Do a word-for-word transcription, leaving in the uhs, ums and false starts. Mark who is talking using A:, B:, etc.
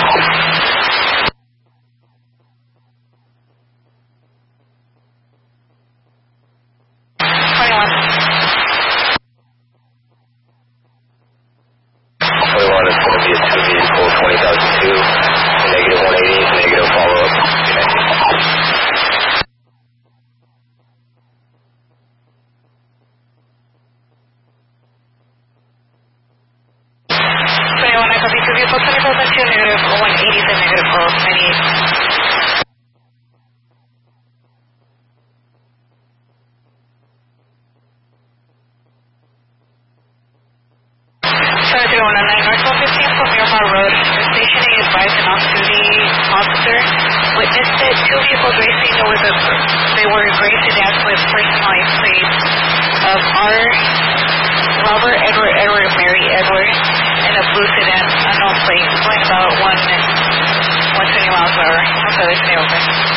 A: twenty-one is going to be a two vehicle, twenty thousand two, negative one eighty, negative follow-up.
B: twenty-one, I copy two vehicle, twenty thousand two, negative one eighty, then negative follow-up, ninety-eight. seven three one nine North one fifteen from Miramar Road. Station A advised an off-duty officer witnessed it. Two vehicles racing over the, they were gray sedans with personalized plates of R. Robert Edward Edward Mary Edward and a blue sedan, unknown plate, going about one, one twenty miles per hour. Okay, let's stay open.